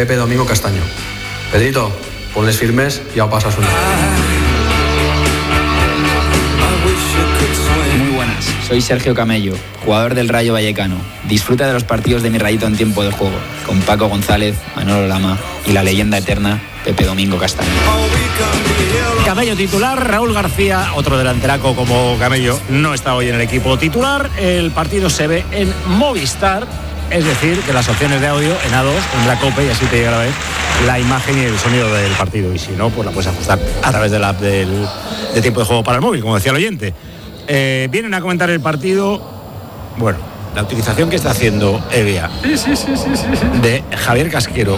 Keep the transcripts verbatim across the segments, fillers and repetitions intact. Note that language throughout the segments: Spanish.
Pepe Domingo Castaño. Pedrito, ponles firmes y a pasas una. Muy buenas, soy Sergio Camello, jugador del Rayo Vallecano. Disfruta de los partidos de mi Rayito en tiempo de juego, con Paco González, Manolo Lama y la leyenda eterna Pepe Domingo Castaño. Camello titular, Raúl García, otro delanteraco como Camello, no está hoy en el equipo titular. El partido se ve en Movistar, es decir, que las opciones de audio en A dos, en la COPE, y así te llega a la vez la imagen y el sonido del partido. Y si no, pues la puedes ajustar a través de la app del, de tiempo de juego para el móvil, como decía el oyente. Eh, vienen a comentar el partido, bueno, la utilización que está haciendo Evia sí, sí, sí, sí, sí, sí. de Javier Casquero,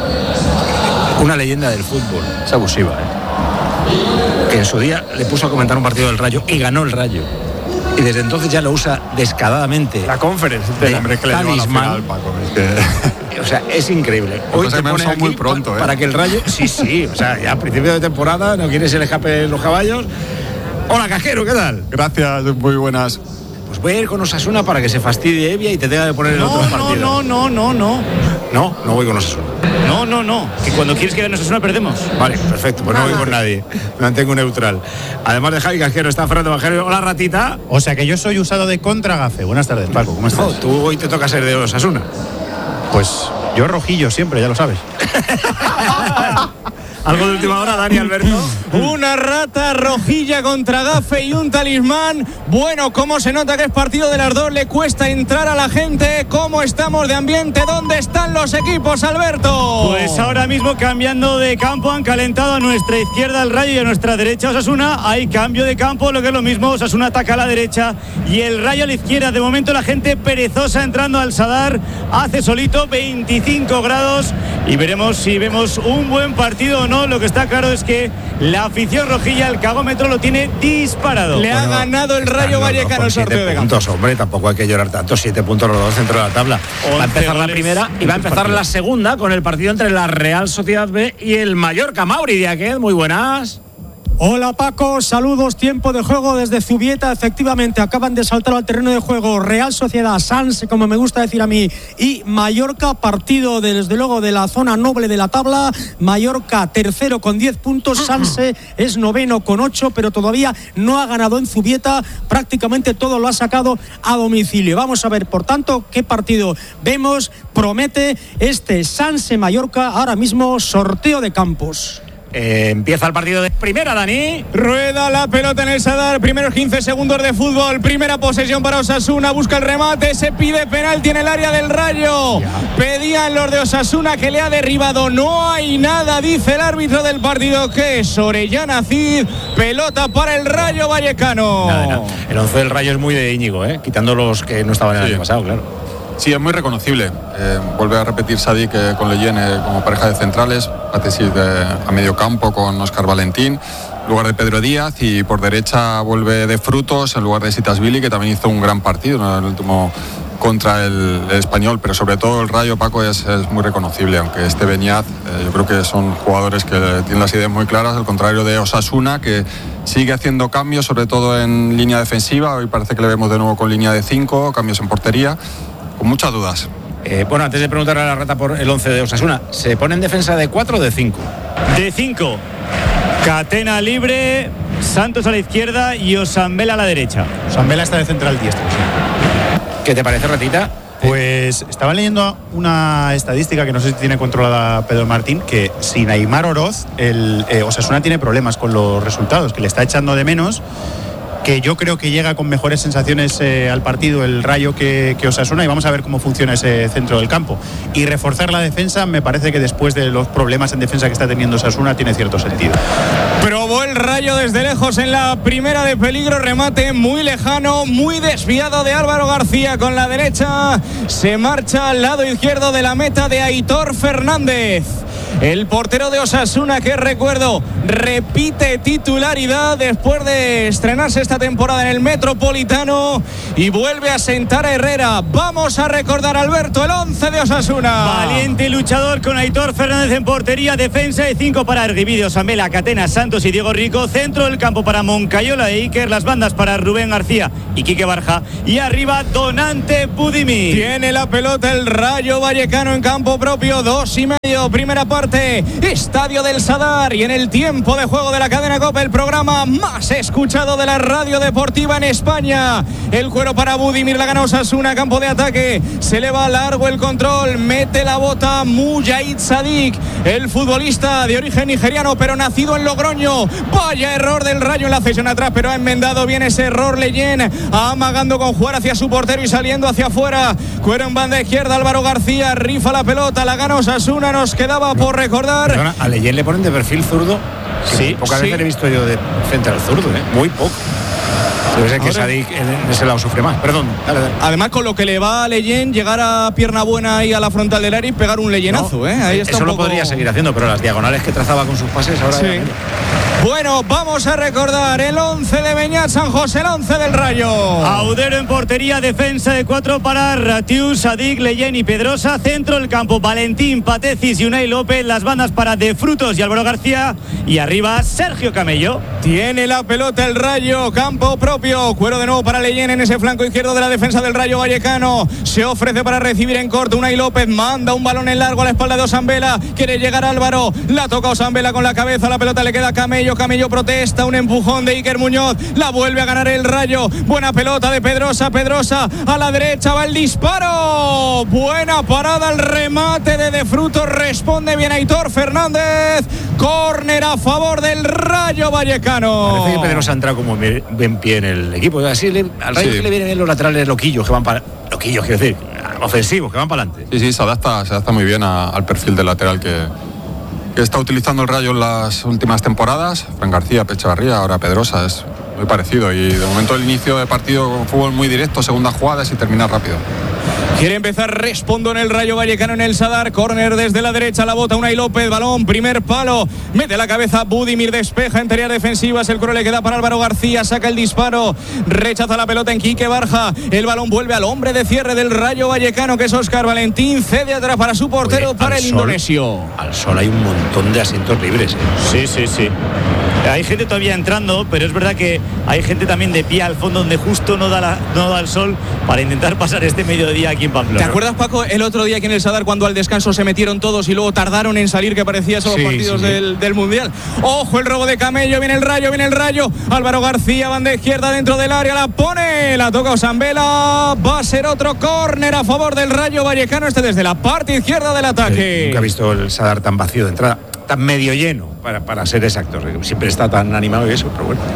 una leyenda del fútbol. Es abusiva, ¿eh? Que en su día le puso a comentar un partido del Rayo y ganó el Rayo. Y desde entonces ya lo usa descaradamente. La conference del hombre que le lleva a la final, Paco. Es que... O sea, es increíble. Hoy te pone aquí muy pronto, pa- ¿eh? para que el Rayo... Sí, sí, o sea, ya a principio de temporada no quieres el escape de los caballos. Hola, Casquero, ¿qué tal? Gracias, muy buenas. Pues voy a ir con Osasuna para que se fastidie Evia y te tenga que poner en No, otros no, partidos. no, no, no, no. No, no voy con Osasuna. No, no, no. Que cuando quieres que gane Osasuna perdemos. Vale, perfecto, pues no voy con nadie. Me mantengo neutral. Además de Javi Casquero está Fernando Evangelio. Hola, ratita. O sea que yo soy usado de contra-gafe. Buenas tardes, Paco, ¿cómo estás? No, tú hoy te toca ser de Osasuna. Pues yo rojillo siempre, ya lo sabes. Algo de última hora, Dani Alberto. Una rata rojilla contra Gafe y un talismán. Bueno, cómo se nota que es partido de las dos. Le cuesta entrar a la gente. ¿Cómo estamos de ambiente? ¿Dónde están los equipos, Alberto? Pues ahora mismo cambiando de campo. Han calentado a nuestra izquierda el Rayo y a nuestra derecha Osasuna. Hay cambio de campo, lo que es lo mismo. Osasuna ataca a la derecha y el Rayo a la izquierda. De momento la gente perezosa entrando al Sadar. Hace solito veinticinco grados y veremos si vemos un buen partido o no. Lo que está claro es que la afición rojilla, el cagómetro lo tiene disparado. Le ha ganado el Rayo Vallecano el sorteo de puntos, campo. hombre, tampoco hay que llorar tanto. Siete puntos los dos dentro de la tabla. Va a empezar la primera y va a empezar la segunda con el partido entre la Real Sociedad B y el Mallorca. Mauri Diaquet, muy buenas. Hola Paco, saludos, tiempo de juego desde Zubieta, efectivamente acaban de saltar al terreno de juego Real Sociedad, Sanse, como me gusta decir a mí, y Mallorca, partido de, desde luego de la zona noble de la tabla. Mallorca tercero con diez puntos, Sanse es noveno con ocho, pero todavía no ha ganado en Zubieta, prácticamente todo lo ha sacado a domicilio. Vamos a ver, por tanto, qué partido vemos, promete este Sanse-Mallorca, ahora mismo sorteo de campos. Eh, empieza el partido de primera, Dani. Rueda la pelota en el Sadar, primeros quince segundos de fútbol, primera posesión para Osasuna, busca el remate, se pide penalti en el área del Rayo. Ya. Pedían los de Osasuna que le ha derribado, no hay nada, dice el árbitro del partido, que es Orellana Cid, pelota para el Rayo Vallecano. No, no. El once del Rayo es muy de Íñigo, ¿eh? Quitando los que no estaban el Sí. año pasado, claro. Sí, es muy reconocible. Eh, vuelve a repetir Sadik eh, con Leyen eh, como pareja de centrales, Patesis a medio campo con Óscar Valentín, en lugar de Pedro Díaz, y por derecha vuelve de Frutos en lugar de Sitasvili, que también hizo un gran partido, ¿no?, en el último contra el, el Español, pero sobre todo el Rayo, Paco, es, es muy reconocible, aunque este Beñat, eh, yo creo que son jugadores que tienen las ideas muy claras, al contrario de Osasuna, que sigue haciendo cambios, sobre todo en línea defensiva. Hoy parece que le vemos de nuevo con línea de cinco, cambios en portería, con muchas dudas. Eh, bueno, antes de preguntarle a la rata por el once de Osasuna, ¿se pone en defensa de cuatro o de cinco? De cinco. Catena libre, Santos a la izquierda y Osambela a la derecha. Osambela está de central diestro. Sí. ¿Qué te parece, ratita? Pues estaba leyendo una estadística que no sé si tiene controlada Pedro Martín, que sin Aimar Oroz, el eh, Osasuna tiene problemas con los resultados, que le está echando de menos, que yo creo que llega con mejores sensaciones eh, al partido el Rayo que, que Osasuna, y vamos a ver cómo funciona ese centro del campo. Y reforzar la defensa, me parece que después de los problemas en defensa que está teniendo Osasuna, tiene cierto sentido. Probó el Rayo desde lejos en la primera de peligro, remate muy lejano, muy desviado de Álvaro García con la derecha, se marcha al lado izquierdo de la meta de Aitor Fernández. el portero de Osasuna, que recuerdo, repite titularidad después de estrenarse esta temporada en el Metropolitano y vuelve a sentar a Herrera. Vamos a recordar, Alberto, el once de Osasuna. Valiente luchador con Aitor Fernández en portería, defensa de cinco para Erguibidio, Samela, Catena, Santos y Diego Rico, centro del campo para Moncayola e Iker, las bandas para Rubén García y Quique Barja, y arriba Donante Budimir. Tiene la pelota el Rayo Vallecano en campo propio, dos y medio, primera parte, Estadio del Sadar, y en el tiempo de juego de la cadena COPE, el programa más escuchado de la radio deportiva en España. El cuero para Budimir, la gana Osasuna, campo de ataque, se le va largo el control, mete la bota Mujahid Sadik, el futbolista de origen nigeriano pero nacido en Logroño. Vaya error del Rayo en la cesión atrás, pero ha enmendado bien ese error Leyen, amagando con jugar hacia su portero y saliendo hacia afuera. Cuero en banda izquierda, Álvaro García rifa la pelota, la gana Osasuna. Nos quedaba por recordar. Perdona, a Leyen le ponen de perfil zurdo. Sí, pocas sí. veces le he visto yo de frente al zurdo, ¿eh? Muy poco. Debe ser que Sadik en ese lado sufre más. Perdón. Dale, dale. Además, con lo que le va a Leyen, llegar a pierna buena ahí a la frontal del área y pegar un leyenazo, no, ¿eh? Ahí está eso un lo poco... podría seguir haciendo, pero las diagonales que trazaba con sus pases ahora. Sí. Bueno, vamos a recordar el once de Beñat San José, el once del Rayo. Audero en portería, defensa de cuatro para Ratiu, Sadik, Leyen y Pedrosa. Centro del campo, Valentín, Patecis y Unai López. Las bandas para De Frutos y Álvaro García. Y arriba, Sergio Camello. Tiene la pelota el Rayo, campo propio. Cuero de nuevo para Leyen en ese flanco izquierdo de la defensa del Rayo Vallecano. Se ofrece para recibir en corto. Unai López manda un balón en largo a la espalda de Osambela. Quiere llegar Álvaro. La toca Osambela con la cabeza. La pelota le queda a Camello. Camello protesta, un empujón de Iker Muñoz, la vuelve a ganar el Rayo. Buena pelota de Pedrosa, Pedrosa a la derecha, va el disparo, buena parada, el remate de De Frutos, responde bien Aitor Fernández. Córner a favor del Rayo Vallecano. Parece que Pedrosa entra como bien pie en el equipo. Así le, al Rayo sí. le vienen bien los laterales loquillos que van para loquillos, quiero decir, ofensivos que van para adelante. Sí, sí, se adapta, se adapta muy bien a, al perfil del lateral que que está utilizando el Rayo en las últimas temporadas. Fran García, Pechavarría, ahora Pedrosa, es muy parecido. Y de momento el inicio de partido con fútbol muy directo, segunda jugada y termina rápido. Quiere empezar, respondo en el Rayo Vallecano en el Sadar. Córner desde la derecha, la bota Unai López, balón, primer palo, mete la cabeza Budimir, despeja en tareas defensivas, el coro le queda para Álvaro García, saca el disparo, rechaza la pelota en Quique Barja, el balón vuelve al hombre de cierre del Rayo Vallecano, que es Óscar Valentín, cede atrás para su portero. Oye, para el sol, indonesio. Al sol hay un montón de asientos libres, ¿eh? Sí, sí, sí. Hay gente todavía entrando, pero es verdad que hay gente también de pie al fondo donde justo no da, la, no da el sol para intentar pasar este mediodía aquí en Pamplona. ¿Te acuerdas, Paco, el otro día aquí en el Sadar cuando al descanso se metieron todos y luego tardaron en salir, que parecía esos sí, partidos sí. Del, del Mundial? Ojo, el robo de Camello, viene el Rayo, viene el Rayo. Álvaro García, banda izquierda dentro del área, la pone, la toca Osambela. Va a ser otro córner a favor del Rayo Vallecano, este desde la parte izquierda del ataque. Sí, nunca he visto el Sadar tan vacío de entrada, tan medio lleno, para, para ser exactos. Siempre está tan animado y eso, pero bueno.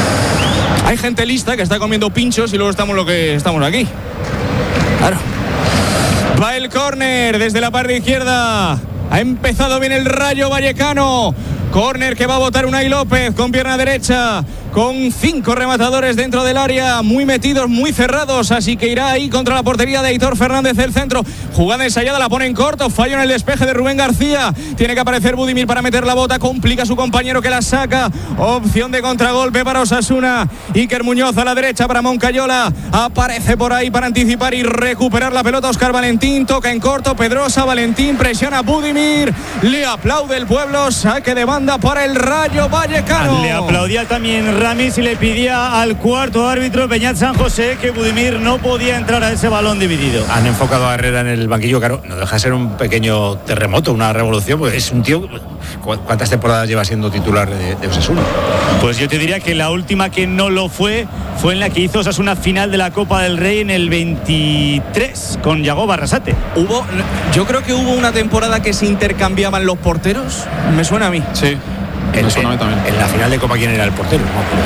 Hay gente lista que está comiendo pinchos y luego estamos lo que estamos aquí. Claro. Va el córner desde la parte izquierda. Ha empezado bien el Rayo Vallecano. Córner que va a botar Unai López con pierna derecha, con cinco rematadores dentro del área, muy metidos, muy cerrados, así que irá ahí contra la portería de Aitor Fernández del centro. Jugada ensayada, la pone en corto, fallo en el despeje de Rubén García. Tiene que aparecer Budimir para meter la bota, complica a su compañero que la saca. Opción de contragolpe para Osasuna. Iker Muñoz a la derecha para Moncayola. Aparece por ahí para anticipar y recuperar la pelota Óscar Valentín. Toca en corto, Pedrosa, Valentín presiona a Budimir. Le aplaude el pueblo, saque de banda para el Rayo Vallecano. Le aplaudía también Ramis y le pedía al cuarto árbitro Beñat San José que Budimir no podía entrar a ese balón dividido. Han enfocado a Herrera en el banquillo, claro, no deja de ser un pequeño terremoto, una revolución, pues es un tío. ¿Cuántas temporadas lleva siendo titular de, de Osasuna? Pues yo te diría que la última que no lo fue fue en la que hizo Osasuna final de la Copa del Rey en el veintitrés con Yago Barrasate. Hubo, yo creo que hubo una temporada que se intercambiaban los porteros, me suena a mí. Sí. En, en, en la final de Copa, ¿quién era el portero?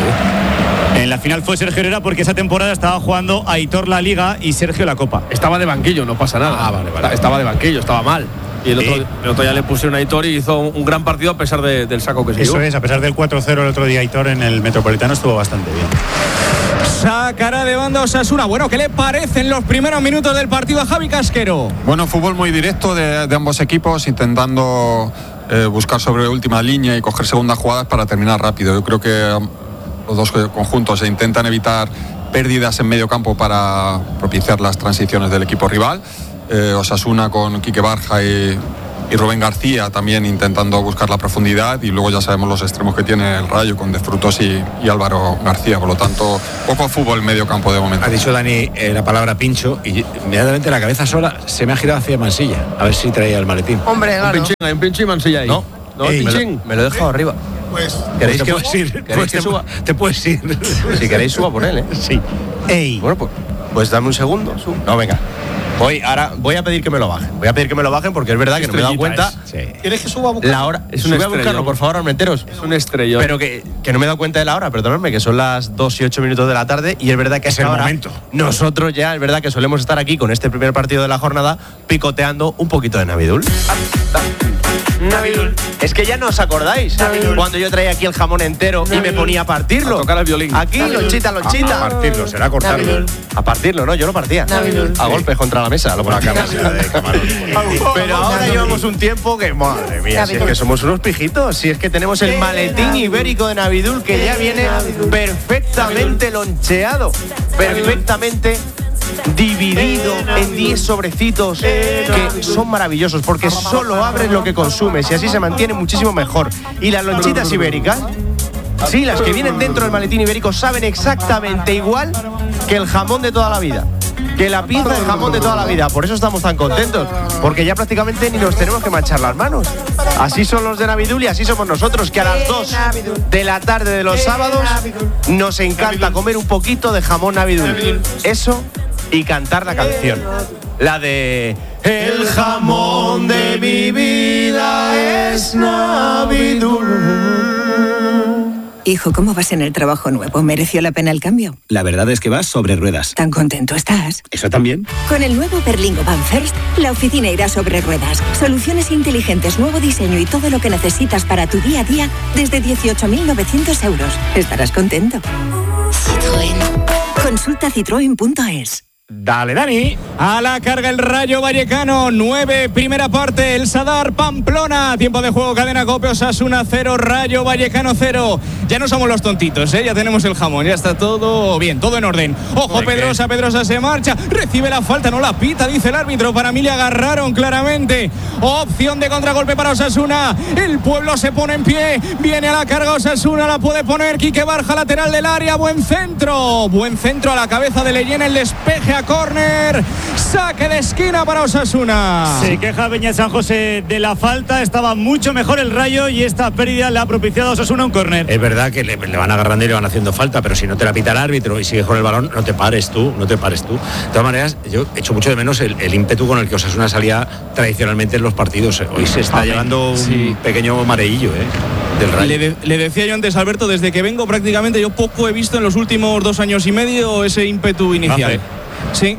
No, en la final fue Sergio Herrera, porque esa temporada estaba jugando Aitor la Liga y Sergio la Copa. Estaba de banquillo, no pasa nada. Ah, vale, vale. Estaba de banquillo, estaba mal. Y el otro, sí. el otro día le pusieron a Aitor y hizo un, un gran partido a pesar de, del saco que se dio. Eso es, a pesar del cuatro cero el otro día Aitor en el Metropolitano estuvo bastante bien. Sacará de banda Osasuna. Bueno, ¿qué le parecen los primeros minutos del partido a Javi Casquero? Bueno, fútbol muy directo de, de ambos equipos, intentando eh, buscar sobre última línea y coger segundas jugadas para terminar rápido. Yo creo que um, los dos conjuntos se intentan evitar pérdidas en medio campo para propiciar las transiciones del equipo rival. Eh, Osasuna con Quique Barja y, y Rubén García también intentando buscar la profundidad, y luego ya sabemos los extremos que tiene el Rayo con De Frutos y, y Álvaro García. Por lo tanto, poco fútbol en medio campo de momento. Ha dicho Dani eh, la palabra pincho y inmediatamente la cabeza sola se me ha girado hacia Mansilla, a ver si traía el maletín. Hombre, claro. Un pinchín, hay un pinchín y Mansilla ahí. No, no, Ey, pinchín. Me lo, me lo he dejado arriba. Pues, ¿Queréis pues que puedes ir? ¿Queréis Pues que te, suba? te puedes ir. Si queréis, suba por él, ¿eh? Sí. Ey. Bueno, pues, pues dame un segundo. Sub. No, venga. Voy, ahora voy a pedir que me lo bajen. Voy a pedir que me lo bajen porque es verdad que no me he dado cuenta. Sí. ¿Quieres que suba a buscar? La hora. Es un Sube a estrellón. buscarlo, por favor, armenteros. Es un estrellón. Pero que, que no me he dado cuenta de la hora, perdonadme, que son las dos y ocho minutos de la tarde y es verdad que Es hasta el ahora momento. nosotros ya es verdad que solemos estar aquí con este primer partido de la jornada picoteando un poquito de Navidul. Navidul. Es que ya no os acordáis Navidul. cuando yo traía aquí el jamón entero y me ponía a partirlo. A tocar el violín. Aquí, lonchita, lonchita. A partirlo, será cortarlo. Navidul. A partirlo, no, yo lo partía. Navidul. A golpes contra la mesa. Lo Una partía. camisa de camarón. Pero ahora llevamos un tiempo que, madre mía, si es que somos unos pijitos, si es que tenemos el maletín ibérico de Navidul que ya viene perfectamente loncheado, perfectamente dividido en diez sobrecitos que son maravillosos porque solo abres lo que consumes y así se mantiene muchísimo mejor. Y las lonchitas ibéricas, sí, las que vienen dentro del maletín ibérico saben exactamente igual que el jamón de toda la vida, que la pizza de jamón de toda la vida. Por eso estamos tan contentos, porque ya prácticamente ni nos tenemos que manchar las manos. Así son los de Navidul y así somos nosotros, que a las dos de la tarde de los sábados nos encanta comer un poquito de jamón Navidul. Eso y cantar la canción, la de el jamón de mi vida es Navidul. Hijo, ¿cómo vas en el trabajo nuevo? ¿Mereció la pena el cambio? La verdad es que vas sobre ruedas. ¿Tan contento estás? ¿Eso también? Con el nuevo Berlingo Van First, la oficina irá sobre ruedas. Soluciones inteligentes, nuevo diseño y todo lo que necesitas para tu día a día desde dieciocho mil novecientos euros. Estarás contento. Citroën. Consulta citroen punto es. Dale, Dani. A la carga el Rayo Vallecano, nueve, primera parte, el Sadar Pamplona, tiempo de juego, cadena Cope, Osasuna cero, Rayo Vallecano cero. Ya no somos los tontitos, ¿eh? Ya tenemos el jamón, ya está todo bien, todo en orden. Ojo, Muy Pedrosa, bien. Pedrosa se marcha, recibe la falta, no la pita, dice el árbitro, para mí le agarraron claramente. Opción de contragolpe para Osasuna, el pueblo se pone en pie, viene a la carga Osasuna, la puede poner Quique Barja, lateral del área, buen centro, buen centro a la cabeza de Leyen, el despeje a córner, saque de esquina para Osasuna. Se queja Peña San José de la falta, estaba mucho mejor el Rayo y esta pérdida le ha propiciado a Osasuna un córner. Es verdad que le, le van agarrando y le van haciendo falta, pero si no te la pita el árbitro y sigues con el balón, no te pares tú, no te pares tú. De todas maneras, yo echo mucho de menos el, el ímpetu con el que Osasuna salía tradicionalmente en los partidos. Hoy se está Amén. llevando un Sí. pequeño mareillo, ¿eh? Del Rayo. Le, de- le decía yo antes, Alberto, desde que vengo prácticamente yo poco he visto en los últimos dos años y medio ese ímpetu inicial. Sí.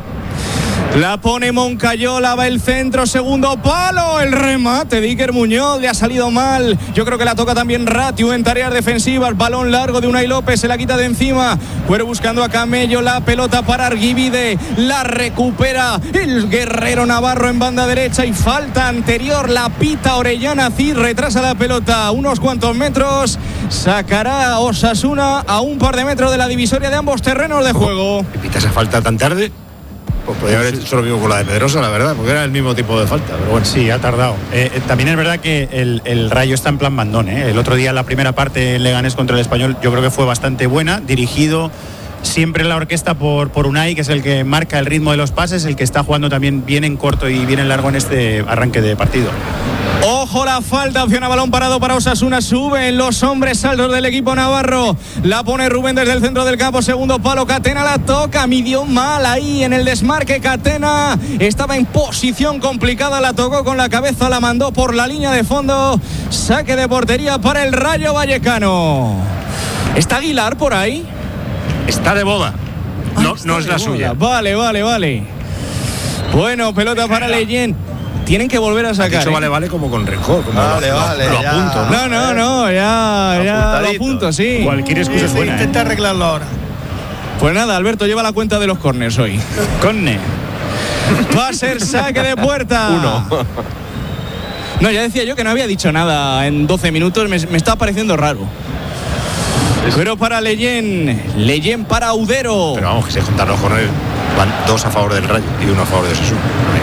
La pone Moncayola, va el centro, segundo palo, el remate de Iker Muñoz, le ha salido mal. Yo creo que la toca también Ratiu en tareas defensivas, balón largo de Unai López, se la quita de encima. Fuera buscando a Camello, la pelota para Arguibide, la recupera el guerrero Navarro en banda derecha y falta anterior, la pita Orellana Cid, retrasa la pelota unos cuantos metros, sacará a Osasuna a un par de metros de la divisoria de ambos terrenos de juego. ¿Te pita esa falta tan tarde? Pues podría haber hecho lo mismo con la de Pedrosa, la verdad, porque era el mismo tipo de falta. Pero bueno, Sí, ha tardado. Eh, eh, también es verdad que el, el Rayo está en plan mandón, ¿eh? El otro día, la primera parte en Leganés contra el Español, yo creo que fue bastante buena, dirigido siempre la orquesta por, por Unai, que es el que marca el ritmo de los pases, el que está jugando también bien en corto y bien en largo en este arranque de partido. Ojo la falta, opción a balón parado para Osasuna, suben los hombres saldos del equipo navarro, la pone Rubén desde el centro del campo, segundo palo, Catena la toca, midió mal ahí en el desmarque, Catena estaba en posición complicada, la tocó con la cabeza, la mandó por la línea de fondo, saque de portería para el Rayo Vallecano. ¿Está Aguilar por ahí? está de boda. No, Ah, no es la de boda. suya. Vale, vale, vale. Bueno, pelota para Leyen. Tienen que volver a sacar. Eso ¿eh? vale, vale como con rencor. Como Vale, lo, vale, Lo ya. apunto, ¿no? No, no, no, ya, ya lo Apuntadito. apunto, sí. Cualquier excusa es buena. ¿eh? Intenta arreglarlo ahora. Pues nada, Alberto lleva la cuenta de los córners hoy. Corne. Va a ser saque de puerta. Uno. No, ya decía yo que no había dicho nada en doce minutos, me, me estaba pareciendo raro. Pero para Leyen, Leyen para Udero. Pero vamos, que se juntan los corners, van dos a favor del Rayo y uno a favor de Osasuna.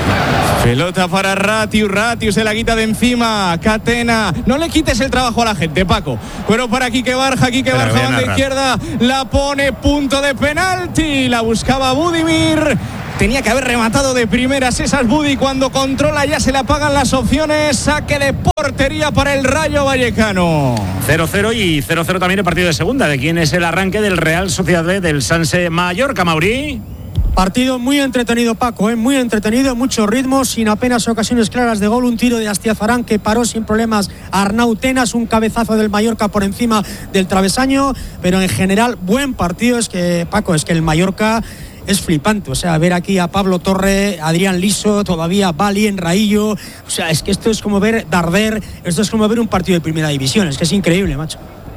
Pelota para Ratiu, Ratiu se la quita de encima, Catena, no le quites el trabajo a la gente, Paco. Pero para Quique Barja, Quique Barja, banda izquierda, la pone, punto de penalti, la buscaba Budimir. Tenía que haber rematado de primeras esas Budi, cuando controla ya se le apagan las opciones. Saque de portería para el Rayo Vallecano. cero cero y cero cero también el partido de segunda. ¿De quién es el arranque del Real Sociedad B del Sanse Mallorca, Maurí? Partido muy entretenido, Paco, ¿eh? muy entretenido, mucho ritmo, sin apenas ocasiones claras de gol. Un tiro de Astiazarán que paró sin problemas a Arnau Tenas, un cabezazo del Mallorca por encima del travesaño, pero en general buen partido. Es que, Paco, es que el Mallorca es flipante, o sea, ver aquí a Pablo Torre, Adrián Liso, todavía Bali en Raillo, o sea, es que esto es como ver Darder, esto es como ver un partido de primera división, es que es increíble, macho.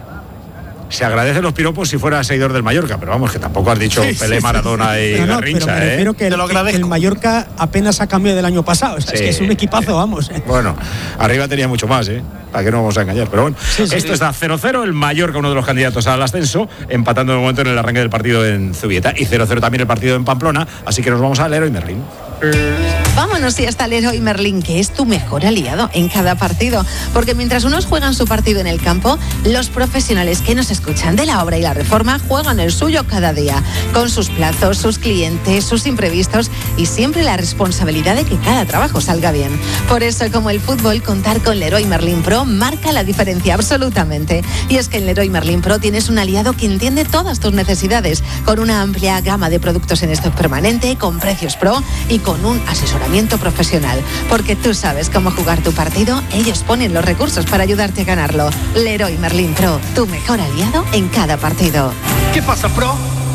Se agradecen los piropos si fuera seguidor del Mallorca, pero vamos, que tampoco has dicho sí, Pelé, sí, Maradona sí. y pero no, Garrincha, pero me refiero ¿eh? que el, que el Mallorca apenas ha cambiado del año pasado, o sea, sí. es que es un equipazo, vamos. ¿eh? Bueno, arriba tenía mucho más, ¿eh? ¿Para qué no vamos a engañar? Pero bueno, sí, sí, esto sí. está cero cero, el Mallorca, uno de los candidatos al ascenso, empatando de momento en el arranque del partido en Zubieta, y cero cero también el partido en Pamplona, así que nos vamos al Leroy Merlin. Vámonos y hasta Leroy Merlin, que es tu mejor aliado en cada partido, porque mientras unos juegan su partido en el campo, los profesionales que nos escuchan de la obra y la reforma juegan el suyo cada día, con sus plazos, sus clientes, sus imprevistos y siempre la responsabilidad de que cada trabajo salga bien. Por eso, como el fútbol, contar con Leroy Merlin Pro marca la diferencia absolutamente. Y es que en Leroy Merlin Pro tienes un aliado que entiende todas tus necesidades, con una amplia gama de productos en stock permanente, con precios pro y con un asesoramiento profesional. Porque tú sabes cómo jugar tu partido, ellos ponen los recursos para ayudarte a ganarlo. Leroy Merlin Pro, tu mejor aliado en cada partido. ¿Qué pasa, Pro?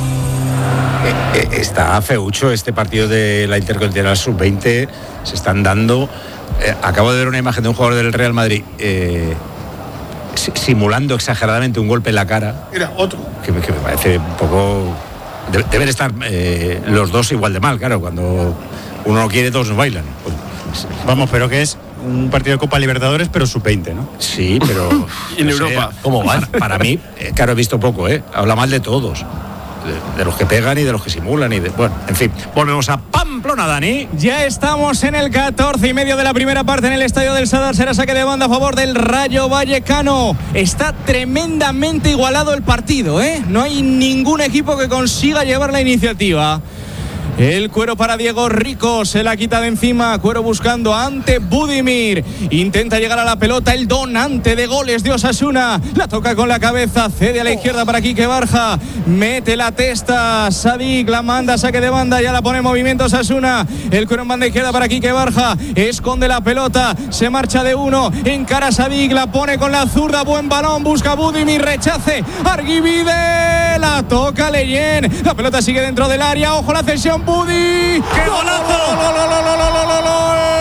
Eh, eh, está feucho este partido de la Intercontinental sub veinte. Se están dando... Eh, acabo de ver una imagen de un jugador del Real Madrid eh, simulando exageradamente un golpe en la cara. Mira, otro. Que, que me parece un poco... De, deben estar eh, los dos igual de mal, claro. Cuando uno no quiere, todos nos bailan. Pues, vamos, pero que es un partido de Copa Libertadores, pero sub veinte, ¿no? Sí, pero... en no Europa. Sé, ¿cómo va? Para, para mí, eh, claro, he visto poco, ¿eh? Habla mal de todos. De, de los que pegan y de los que simulan y de, bueno, en fin, volvemos a Pamplona, Dani. Ya estamos en el catorce y medio de la primera parte en el Estadio del Sadar. Será saque de banda a favor del Rayo Vallecano. Está tremendamente igualado el partido, ¿eh? No hay ningún equipo que consiga llevar la iniciativa. El Cuero para Diego Rico, se la quita de encima, Cuero buscando ante Budimir, intenta llegar a la pelota el donante de goles de Osasuna, la toca con la cabeza, cede a la izquierda para Quique Barja, mete la testa, Sadik la manda, saque de banda, ya la pone en movimiento Osasuna, el Cuero en banda izquierda para Quique Barja, esconde la pelota, se marcha de uno, encara a Sadik, la pone con la zurda, buen balón, busca Budimir, rechace, Arguibide, la toca Leyen, la pelota sigue dentro del área, ojo la cesión, Budi. ¡Qué golazo! ¡Gol, gol, gol, gol, gol, gol, gol!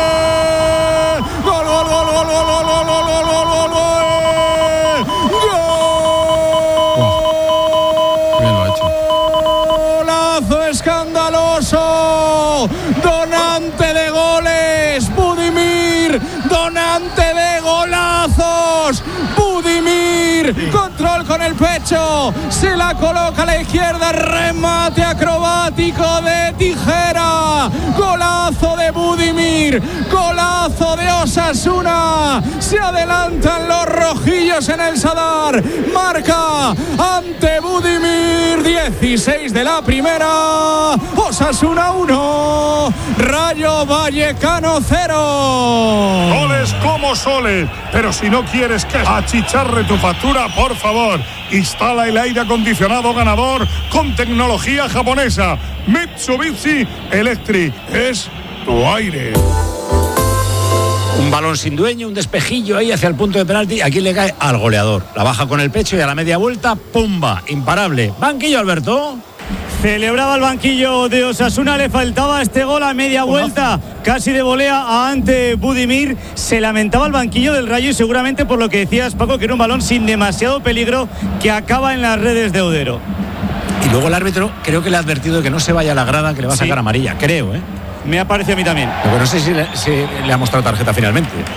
¡Gol, gol, gol, gol, gol, gol, gol, gol, gol, gol! Bien lo ha hecho. ¡Golazo escandaloso! Donante de goles, Budimir. Donante de golazos, Budimir. Control con el pecho, se la coloca a la izquierda, remate acrobático de tijera, golazo de Budimir, golazo de Osasuna, se adelantan los rojillos en el Sadar, marca ante Budimir, dieciséis de la primera, Osasuna uno, Rayo Vallecano cero. Goles como soles, pero si no quieres que achicharre tu factura, por favor, instala el aire acondicionado ganador con tecnología japonesa. Mitsubishi Electric es tu aire. Un balón sin dueño, un despejillo ahí hacia el punto de penalti. Aquí le cae al goleador. La baja con el pecho y a la media vuelta, ¡pumba! Imparable. Banquillo, Alberto. Celebraba el banquillo de Osasuna, le faltaba este gol a media vuelta, casi de volea a ante Budimir. Se lamentaba el banquillo del Rayo y seguramente por lo que decías, Paco, que era un balón sin demasiado peligro que acaba en las redes de Udero. Y luego el árbitro creo que le ha advertido de que no se vaya a la grada, que le va a sacar sí. amarilla, creo, ¿eh? Me ha parecido a mí también. Pero no sé si le, si le ha mostrado tarjeta finalmente.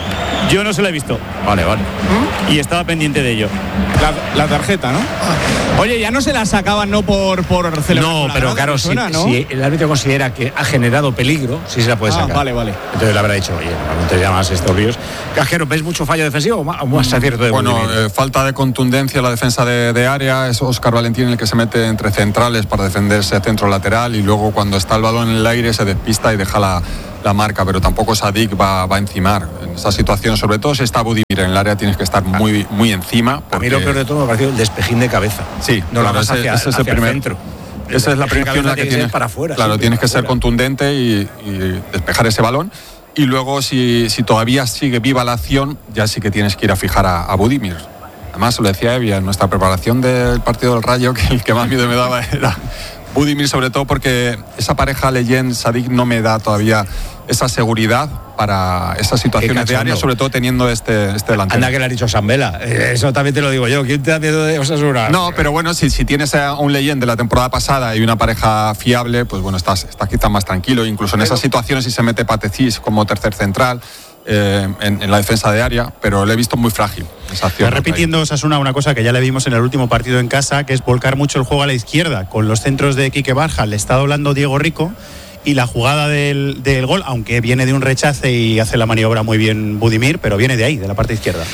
Yo no se lo he visto. Vale, vale. ¿Mm? Y estaba pendiente de ello. La, la tarjeta, ¿no? Oye, ya no se la sacaban, ¿no? Por, por celebrar. No, pero grada, claro, suena, si, ¿no? si el árbitro considera que ha generado peligro, sí se la puede sacar. Ah, vale, vale. Entonces le habrá dicho, oye, no te llamas estos ríos. Casquero, ¿ves mucho fallo defensivo o más, más acierto de Bueno, eh, falta de contundencia en la defensa de, de área. Es Óscar Valentín el que se mete entre centrales para defenderse centro lateral y luego cuando está el balón en el aire se despista y deja la, la marca, pero tampoco Sadik va, va a encimar. En esa situación, sobre todo si está Budimir en el área, tienes que estar muy, muy encima. Porque... A mí lo peor de todo me ha parecido el despejín de cabeza. Sí, no claro, la vas hacia, ese, ese hacia es el primer, centro. Esa es la primera acción en la que tienes para afuera. Claro, sí, tienes que afuera. ser contundente y, y despejar ese balón. Y luego, si, si todavía sigue viva la acción, ya sí que tienes que ir a fijar a, a Budimir. Además, lo decía Evia, en nuestra preparación del partido del Rayo, que el que más miedo me daba era Budimir, sobre todo porque esa pareja Leyen-Sadik no me da todavía esa seguridad para esas situaciones de área, sobre todo teniendo este, este delantero. Anda que le ha dicho Sambela, eso también te lo digo yo. ¿Quién te da miedo de Osasuna? No, pero bueno, si, si tienes a un Leyen de la temporada pasada y una pareja fiable, pues bueno, estás, estás quizás más tranquilo. Incluso en esas situaciones, si se mete Patecís como tercer central, Eh, en, en la defensa de área, pero le he visto muy frágil esa acción. Está repitiendo Osasuna una cosa que ya le vimos en el último partido en casa, que es volcar mucho el juego a la izquierda. Con los centros de Quique Barja le está doblando Diego Rico y la jugada del, del gol, aunque viene de un rechace y hace la maniobra muy bien Budimir, pero viene de ahí, de la parte izquierda.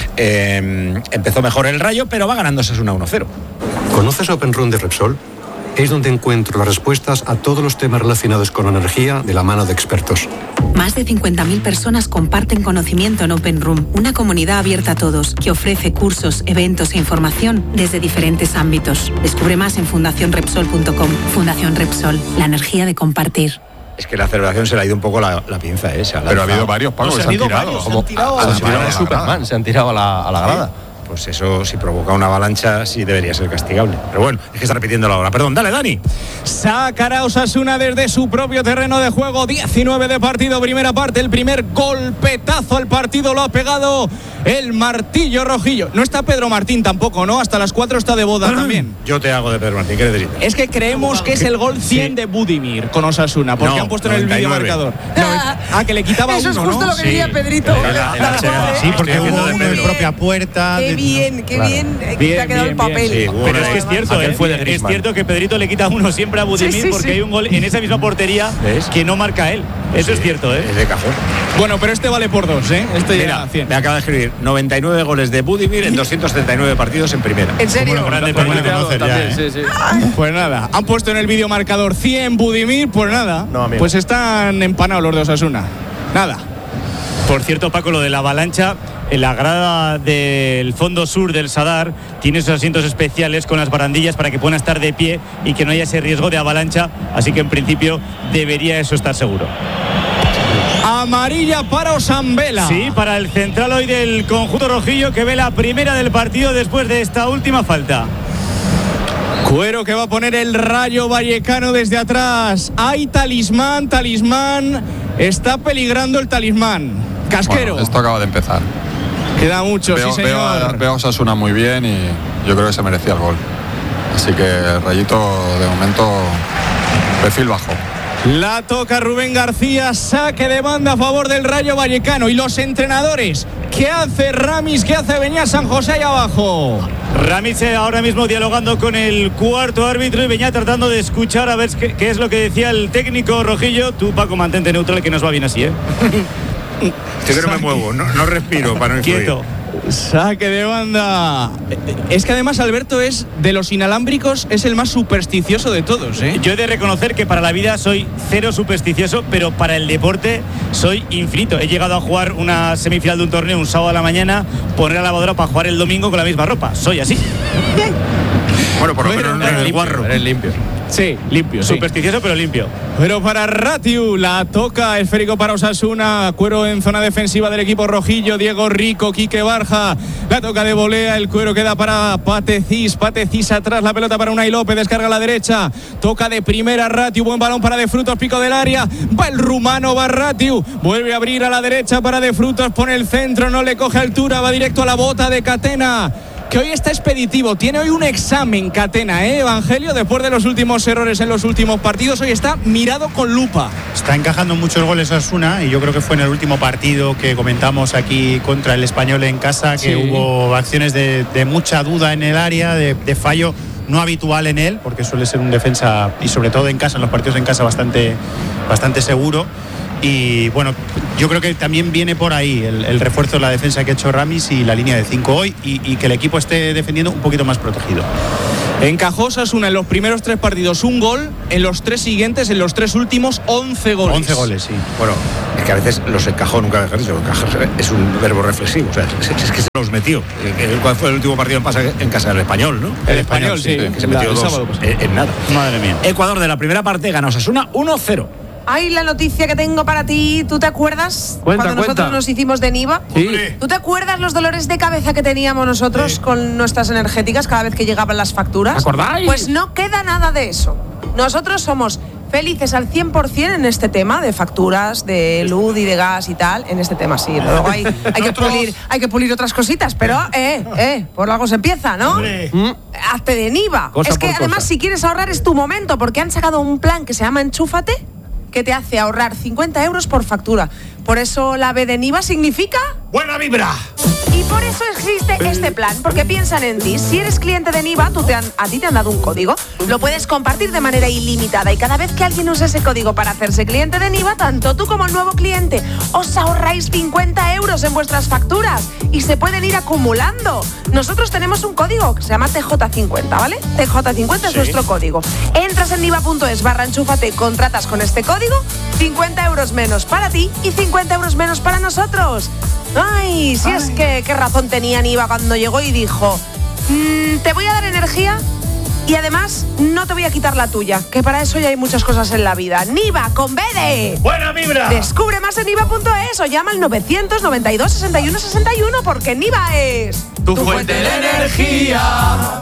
Eh, empezó mejor el Rayo, pero va ganando Osasuna uno cero. ¿Conoces Open Room de Repsol? Es donde encuentro las respuestas a todos los temas relacionados con la energía de la mano de expertos. Más de cincuenta mil personas comparten conocimiento en Open Room, una comunidad abierta a todos que ofrece cursos, eventos e información desde diferentes ámbitos. Descubre más en fundación repsol punto com. Fundación Repsol, la energía de compartir. Es que la celebración se le ha ido un poco la, la pinza, ¿eh? Se ha Pero ha habido varios pagos, no, se, se han tirado. Varios, como, se han tirado a, a, a, a, a, a Superman, se han tirado a la, a la grada. Pues eso, si provoca una avalancha, sí debería ser castigable. Pero bueno, es que está repitiendo la hora. Perdón, dale, Dani. Sacará Osasuna desde su propio terreno de juego. diecinueve de partido, primera parte. El primer golpetazo al partido lo ha pegado el martillo rojillo. No está Pedro Martín tampoco, ¿no? Hasta las cuatro está de boda también. Yo te hago de Pedro Martín, ¿qué necesitas? Es que creemos que es el gol cien sí. de Budimir con Osasuna, porque no, han puesto en el vídeo marcador. No, ah, que le quitaba eso uno, es justo ¿no? lo que quería sí. Pedrito. La, la, la, la, sí, porque hubo uno en propia puerta. Qué de, bien, qué claro. bien, que bien, te ha quedado bien, el papel. bien, sí. Pero es que es cierto, ¿eh? Fue de es cierto que Pedrito le quita uno siempre a Budimir sí, sí, porque sí. hay un gol en esa misma portería ¿ves? Que no marca él. Eso sí, es cierto, ¿eh? Es de cajón. Bueno, pero este vale por dos, ¿eh? Este Mira, ya cien. Me acaba de escribir noventa y nueve goles de Budimir en doscientos treinta y nueve partidos en primera. ¿En serio? Grande, pues, conocer, ya, ¿eh? sí, sí. Pues nada, han puesto en el vídeo marcador cien Budimir, pues nada. No, pues están empanados los de Osasuna. Nada. Por cierto, Paco, lo de la avalancha, en la grada del fondo sur del Sadar tiene esos asientos especiales con las barandillas para que puedan estar de pie y que no haya ese riesgo de avalancha, así que en principio debería eso estar seguro. Amarilla para Osambela. Sí, para el central hoy del conjunto rojillo que ve la primera del partido después de esta última falta. Cuero que va a poner el Rayo Vallecano desde atrás. Hay talismán, talismán. Está peligrando el talismán. Casquero. Bueno, esto acaba de empezar. Queda mucho, veo, sí señor. Veo a, veo a Osasuna muy bien y yo creo que se merecía el gol. Así que el Rayito de momento perfil bajo. La toca Rubén García, saque de banda a favor del Rayo Vallecano. Y los entrenadores, ¿qué hace Ramis? ¿Qué hace Beñat San José ahí abajo? Ramis ahora mismo dialogando con el cuarto árbitro y Beñat tratando de escuchar a ver qué, qué es lo que decía el técnico rojillo. Tú, Paco, mantente neutral que nos va bien así, ¿eh? Yo que no me muevo, no, no respiro para no influir. Quieto. Saque de banda. Es que además Alberto es de los inalámbricos, es el más supersticioso de todos, ¿eh? Yo he de reconocer que para la vida soy cero supersticioso, pero para el deporte soy infinito. He llegado a jugar una semifinal de un torneo un sábado a la mañana, poner la lavadora para jugar el domingo con la misma ropa. Soy así. Bueno, por lo menos no eres guarro. Eres limpio. Sí, limpio, sí. Supersticioso pero limpio. Pero para Ratiu, la toca esférico para Osasuna. Cuero en zona defensiva del equipo rojillo. Diego Rico, Quique Barja. La toca de volea. El Cuero queda para Patecís. Patecís atrás. La pelota para Unai López. Descarga a la derecha. Toca de primera Ratiu. Buen balón para De Frutos. Pico del área. Va el rumano. Va Ratiu. Vuelve a abrir a la derecha para De Frutos. Pone el centro. No le coge altura. Va directo a la bota de Catena. que hoy está expeditivo. Tiene hoy un examen Catena, ¿eh, Evangelio? Después de los últimos errores en los últimos partidos, hoy está mirado con lupa. Está encajando muchos goles Osasuna y yo creo que fue en el último partido que comentamos aquí contra el Español en casa, que sí. hubo acciones de, de mucha duda en el área, de, de fallo no habitual en él, porque suele ser un defensa, y sobre todo en casa, en los partidos en casa, bastante, bastante seguro. Y bueno, yo creo que también viene por ahí el, el refuerzo de la defensa que ha hecho Ramis y la línea de cinco hoy, y, y que el equipo esté defendiendo un poquito más protegido. Encajó Osasuna en los primeros tres partidos un gol, en los tres siguientes, en los tres últimos, once goles. once goles, sí. Bueno, es que a veces los encajó, nunca mejor dicho, es un verbo reflexivo, o sea, es, es que se los metió. ¿Cuál fue el último partido en, pasa, en casa del Español, no? El, el Español, sí, que se metió la, dos en, en nada. Madre mía. Ecuador de la primera parte gana Osasuna uno cero. Ay, la noticia que tengo para ti, ¿tú te acuerdas? Cuenta, cuando nosotros cuenta. nos hicimos de Niva. Sí. ¿Tú te acuerdas los dolores de cabeza que teníamos nosotros sí. con nuestras energéticas cada vez que llegaban las facturas? ¿Acordáis? Pues no queda nada de eso. Nosotros somos felices al cien por ciento en este tema de facturas, de luz y de gas y tal. En este tema sí. Luego hay, hay, que, pulir, hay que pulir otras cositas, pero eh, eh, por algo se empieza, ¿no? ¿Mm? Hazte de Niva. Cosa es que además cosa. Si quieres ahorrar es tu momento, porque han sacado un plan que se llama Enchúfate, que te hace ahorrar cincuenta euros por factura. Por eso la B de Niva significa... ¡buena vibra! Y por eso existe este plan, porque piensan en ti. Si eres cliente de Niva, tú te han, a ti te han dado un código. Lo puedes compartir de manera ilimitada y cada vez que alguien use ese código para hacerse cliente de Niva, tanto tú como el nuevo cliente os ahorráis cincuenta euros en vuestras facturas y se pueden ir acumulando. Nosotros tenemos un código que se llama T J cincuenta, ¿vale? T J cincuenta es sí. nuestro código. Entras en niva punto es barra enchúfate, contratas con este código, cincuenta euros menos para ti y cincuenta euros menos para nosotros. Ay, si Ay. es que qué razón tenía Niva cuando llegó y dijo, mmm, te voy a dar energía y además no te voy a quitar la tuya, que para eso ya hay muchas cosas en la vida. Niva con B de ¡buena vibra! Descubre más en niva punto es o llama al novecientos noventa y dos sesenta y uno sesenta y uno, porque Niva es tu, tu fuente de energía.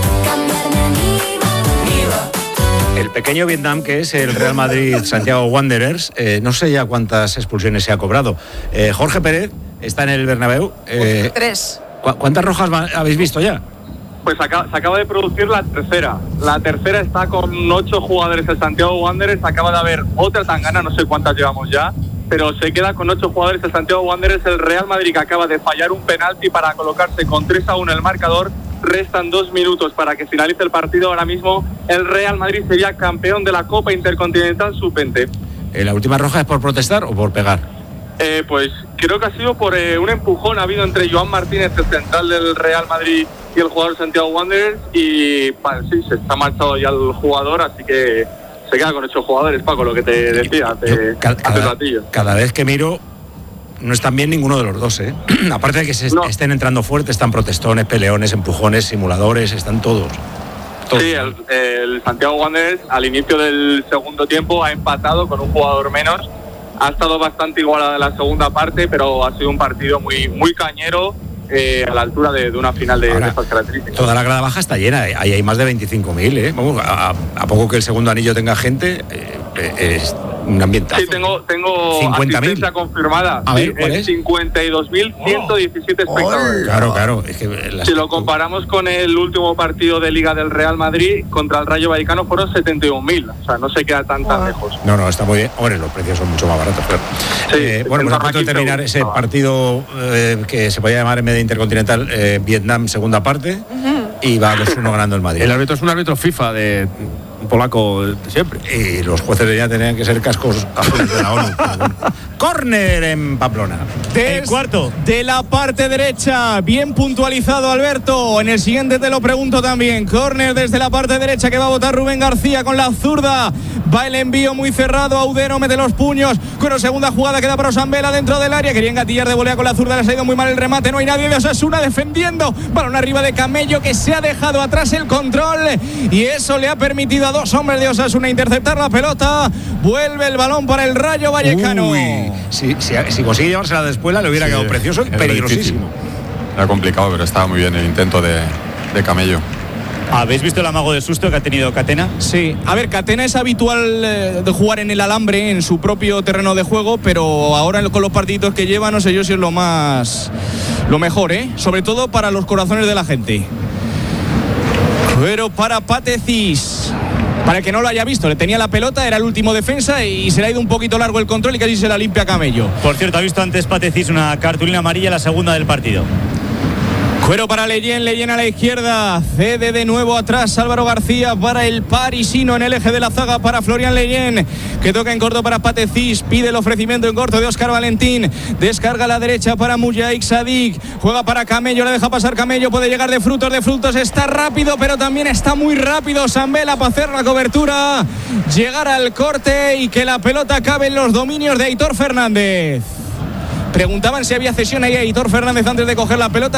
El pequeño Vietnam, que es el Real Madrid Santiago Wanderers, eh, no sé ya cuántas expulsiones se ha cobrado. Eh, Jorge Pérez está en el Bernabéu. Eh, Tres. ¿cu ¿Cuántas rojas habéis visto ya? Pues acaba, se acaba de producir la tercera. La tercera está con ocho jugadores el Santiago Wanderers. Acaba de haber otra tangana, no sé cuántas llevamos ya, pero se queda con ocho jugadores el Santiago Wanderers. El Real Madrid, que acaba de fallar un penalti para colocarse con tres a uno el marcador. Restan dos minutos para que finalice el partido. Ahora mismo el Real Madrid sería campeón de la Copa Intercontinental sub veinte. ¿Eh, ¿La última roja es por protestar o por pegar? Eh, pues creo que ha sido por eh, un empujón. Ha habido entre Joan Martínez, el central del Real Madrid, y el jugador Santiago Wanderers. Y pues, sí, se está marchado ya el jugador, así que se queda con ocho jugadores, Paco, lo que te decía hace, cada, hace un ratillo. Cada vez que miro, no están bien ninguno de los dos, ¿eh? Aparte de que se no. estén entrando fuerte, están protestones, peleones, empujones, simuladores, están todos. todos. Sí, el, el Santiago Wanderers al inicio del segundo tiempo ha empatado con un jugador menos. Ha estado bastante igualada la segunda parte, pero ha sido un partido muy, muy cañero, eh, a la altura de, de una final de, Ahora, de estas características. Toda la grada baja está llena, ¿eh? Ahí hay más de veinticinco mil, ¿eh? Vamos, a, a poco que el segundo anillo tenga gente, eh, es un ambientazo. Sí, tengo, tengo asistencia confirmada. A ver, ¿cuál sí, es? cincuenta y dos mil ciento diecisiete oh, espectadores. Claro, claro. Es que las... Si lo comparamos con el último partido de Liga del Real Madrid contra el Rayo Vallecano, fueron setenta y un mil. O sea, no se queda tan, tan lejos. No, no, está muy bien. Hombre, los precios son mucho más baratos. Pero... Sí, eh, bueno, pues a punto de terminar ese partido eh, que se podía llamar en medio intercontinental eh, Vietnam, segunda parte, uh-huh. y va dos uno ganando el Madrid. El árbitro es un árbitro FIFA de... un polaco de siempre. Y los jueces de ya tenían que ser cascos azules de la ONU. Córner en Pamplona. El cuarto. De la parte derecha, bien puntualizado Alberto. En el siguiente te lo pregunto también. Córner desde la parte derecha que va a botar Rubén García con la zurda. Va el envío muy cerrado. Audero mete los puños. Con la segunda jugada queda para Osambela dentro del área. Quería engatillar de volea con la zurda. Le ha salido muy mal el remate. No hay nadie de Osasuna defendiendo. Balón arriba de Camello, que se ha dejado atrás el control. Y eso le ha permitido a dos hombres de Osasuna interceptar la pelota. Vuelve el balón para el Rayo Vallecano. Uy, si, si, si consigue llevársela de espuela, le hubiera sí, quedado precioso y peligrosísimo. Era complicado, pero estaba muy bien el intento de, de Camello. ¿Habéis visto el amago de susto que ha tenido Catena? Sí. A ver, Catena es habitual eh, de jugar en el alambre, en su propio terreno de juego, pero ahora con los partiditos que lleva, no sé yo si es lo más lo mejor, ¿eh? Sobre todo para los corazones de la gente. Pero para Patecis, para el que no lo haya visto, le tenía la pelota, era el último defensa y se le ha ido un poquito largo el control y casi se la limpia Camello. Por cierto, ha visto antes Patecis una cartulina amarilla, la segunda del partido. Cuero para Leyen, Leyen a la izquierda, cede de nuevo atrás Álvaro García para el parisino en el eje de la zaga para Florian Leyen, que toca en corto para Patecis, pide el ofrecimiento en corto de Óscar Valentín, descarga a la derecha para Mujaik Sadik, juega para Camello, le deja pasar Camello, puede llegar de Frutos, de Frutos está rápido, pero también está muy rápido Sambela para hacer la cobertura, llegar al corte y que la pelota acabe en los dominios de Aitor Fernández. Preguntaban si había cesión ahí a Aitor Fernández antes de coger la pelota.